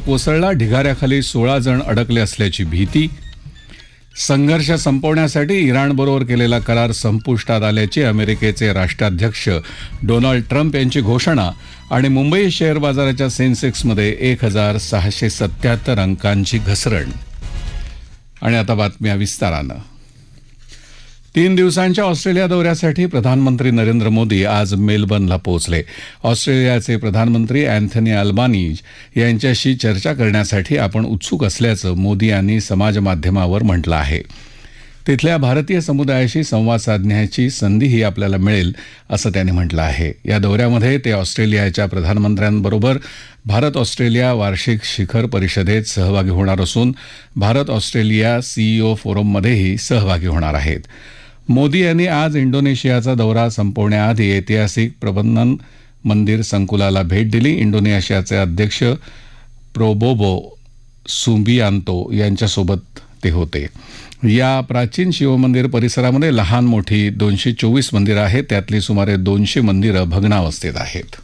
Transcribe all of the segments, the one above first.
कोसळला, ढिगाऱ्याखाली 16 जण अडकले असल्याची भीती. संघर्ष संपवण्यासाठी इराणबरोबर केलेला करार संपुष्टात आल्याची अमेरिकेचे राष्ट्राध्यक्ष डोनाल्ड ट्रम्प यांची घोषणा. आणि मुंबई शेअर बाजाराच्या सेन्सेक्समध्ये 1677 अंकांची घसरण. आणि आता बातम्या विस्तारानं. 3 दिवसांच्या ऑस्ट्रेलिया दौऱ्यासाठी प्रधानमंत्री नरेंद्र मोदी आज मेलबर्नला पोहोचले. ऑस्ट्रेलियाचे प्रधानमंत्री अँथनी अल्बानीज यांच्याशी चर्चा करण्यासाठी आपण उत्सुक असल्याचं मोदी यांनी समाजमाध्यमावर म्हटलं आहे. तिथल्या भारतीय समुदायाशी संवाद साधण्याची संधीही आपल्याला मिळेल असं त्यांनी म्हटलं आहे. या दौऱ्यामध्ये ते ऑस्ट्रेलियाच्या प्रधानमंत्र्यांबरोबर भारत ऑस्ट्रेलिया वार्षिक शिखर परिषदेत सहभागी होणार असून भारत ऑस्ट्रेलिया सीईओ फोरममध्येही सहभागी होणार आहेत. मोदी यांनी आज इंडोनेशियाचा दौरा संपवण्याआधी ऐतिहासिक प्रबंधन मंदिर संकुलाला भेट दिली. इंडोनेशियाचे अध्यक्ष प्रोबोबो सुबियांतो यांच्यासोबत ते होते. या प्राचीन शिवमंदिर परिसरामध्ये लहान मोठी 224 मंदिरं आहेत. त्यातली सुमारे 200 मंदिरं भग्नावस्थेत आहेत.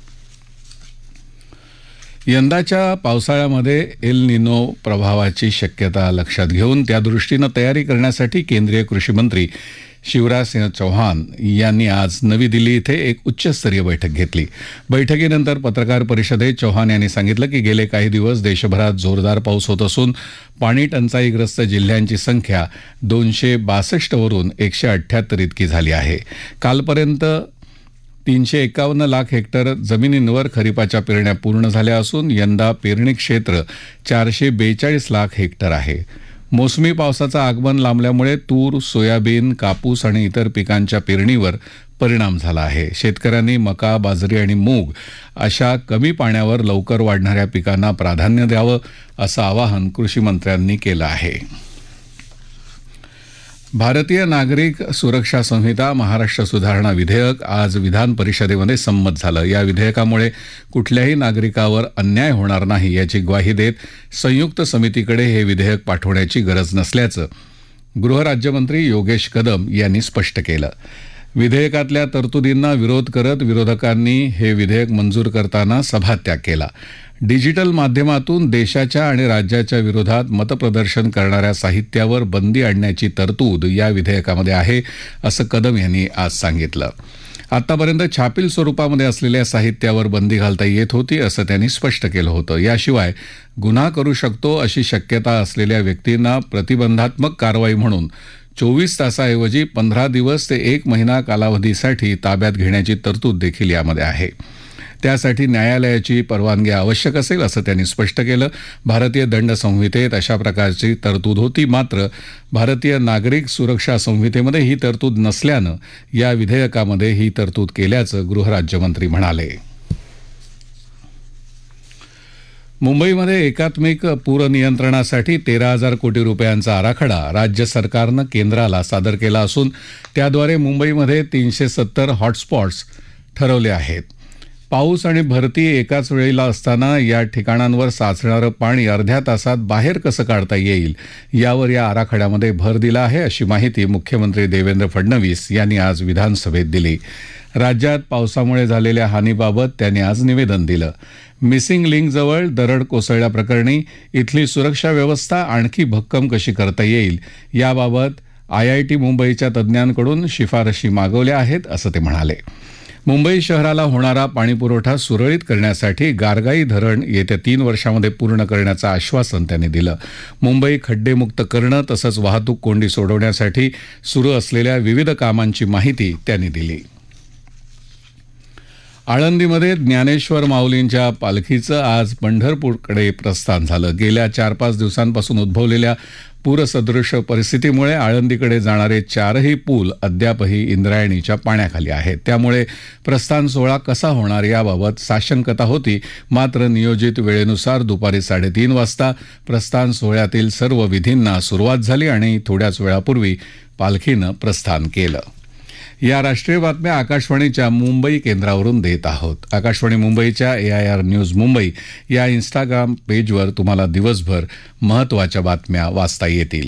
यंदाच्या पावसाळ्यामध्ये एल निनो प्रभावाची शक्यता लक्षात घेऊन त्यादृष्टीनं तयारी करण्यासाठी केंद्रीय कृषी मंत्री शिवराज सिंह चौहान यांनी आज नवी दिल्ली इथे एक उच्चस्तरीय बैठक घेतली. बैठकीनंतर पत्रकार परिषदेत चौहान यांनी सांगितलं की गेले काही दिवस देशभरात जोरदार पाऊस होत असून पाणी टंचाईग्रस्त जिल्ह्यांची संख्या 262 वरून 178 इतकी झाली आहे. कालपर्यंत 351 लाख हेक्टर जमिनींवर खरीपाच्या पेरण्या पूर्ण झाल्या असून यंदा पेरणी क्षेत्र 442 लाख हेक्टर आहे. मोसमी पावसाचं आगमन लांबल्यामुळे तूर, सोयाबीन, कापूस आणि इतर पिकांच्या पेरणीवर परिणाम झाला आहे. शेतकऱ्यांनी मका, बाजरी आणि मूग अशा कमी पाण्यावर लवकर वाढणाऱ्या पिकांना प्राधान्य द्यावं असं आवाहन कृषी मंत्र्यांनी केलं आहे. भारतीय नागरिक सुरक्षा संहिता महाराष्ट्र सुधारणा विधेयक आज विधान परिषदेमध्ये संमत झालं. या विधेयकामुळे कुठल्याही नागरिकावर अन्याय होणार नाही याची ग्वाही देत संयुक्त समितीकडे हे विधेयक पाठवण्याची गरज नसल्याचं गृहराज्यमंत्री योगेश कदम यांनी स्पष्ट केलं. विधेयकातल्या तरतुदींना विरोध करत विरोधकांनी हे विधेयक मंजूर करताना सभात्याग केला. डिजिटल माध्यमातून देशाच्या आणि राज्याच्या विरोधात मतप्रदर्शन करणाऱ्या साहित्यावर बंदी आणण्याची तरतूद या विधेयकामध्ये आहे असं कदम यांनी आज सांगितलं. आतापर्यंत छापील स्वरूपामध्ये असलेल्या साहित्यावर बंदी घालता येत होती असं त्यांनी स्पष्ट केलं होतं. याशिवाय गुन्हा करू शकतो अशी शक्यता असलेल्या व्यक्तींना प्रतिबंधात्मक कारवाई म्हणून 24 तासाऐवजी 15 दिवस ते 1 महिना कालावधीसाठी ताब्यात घेण्याची तरतूद देखील यामध्ये आहे. त्यासाठी न्यायालयाची परवानगी आवश्यक असेल असं त्यांनी स्पष्ट केलं. भारतीय दंड संहितेत अशा प्रकारची तरतूद होती, मात्र भारतीय नागरिक सुरक्षा संहितेमध्ये ही तरतूद नसल्यानं या विधेयकामध्ये ही तरतूद केल्याचं गृहराज्यमंत्री म्हणाले. मुंबईमध्ये एकात्मिक पूर नियंत्रणासाठी 13,000 कोटी रुपयांचा आराखडा राज्य सरकारनं केंद्राला सादर केला असून त्याद्वारे मुंबईमध्ये 370 हॉटस्पॉट्स ठरवले आहेत. पाऊस आणि भरती एकाच वेळेला असताना या ठिकाणांवर साचणारं पाणी अर्ध्या तासात बाहेर कसं काढता येईल यावर या आराखड्यामध्ये भर दिला आहे अशी माहिती मुख्यमंत्री देवेंद्र फडणवीस यांनी आज विधानसभेत दिली. राज्यात पावसामुळे झालेल्या हानीबाबत त्यांनी आज निवेदन दिलं. मिसिंग लिंकजवळ दरड कोसळल्याप्रकरणी इथली सुरक्षा व्यवस्था आणखी भक्कम कशी करता येईल याबाबत IIT मुंबईच्या तज्ज्ञांकडून शिफारशी मागवल्या आहेत असं ते म्हणाले. मुंबई शहराला होणारा पाणीपुरवठा सुरळीत करण्यासाठी गारगाई धरण येत्या 3 वर्षांमध्ये पूर्ण करण्याचं आश्वासन त्यांनी दिलं. मुंबई खड्डेमुक्त करणं तसंच वाहतूक कोंडी सोडवण्यासाठी सुरू असलेल्या विविध कामांची माहिती त्यांनी दिली. आळंदीमध्ये ज्ञानेश्वर माऊलींच्या पालखीचं आज पंढरपूरकडे प्रस्थान झालं. गेल्या 4-5 दिवसांपासून उद्भवलेल्या पूरसदृश परिस्थितीमुळे आळंदीकडे जाणारे 4ही पूल अद्यापही इंद्रायणीच्या पाण्याखाली आहेत. त्यामुळे प्रस्थान सोहळा कसा होणार याबाबत साशंकता होती, मात्र नियोजित वेळेनुसार दुपारी 3:30 वाजता प्रस्थान सोहळ्यातील सर्व विधींना सुरुवात झाली आणि थोड्याच वेळापूर्वी पालखीनं प्रस्थान केलं. या राष्ट्रीय बातम्या आकाशवाणीच्या मुंबई केंद्रावरून देत आहोत. आकाशवाणी मुंबईच्या AIR न्यूज मुंबई या इंस्टाग्राम पेजवर तुम्हाला दिवसभर महत्त्वाच्या बातम्या वाचता येतील.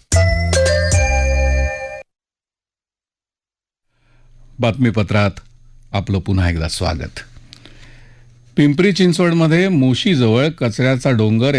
बातमीपत्रात आपलं पुन्हा एकदा स्वागत. पिंपरी चिंचवडमध्ये मोशीजवळ कचऱ्याचा डोंगर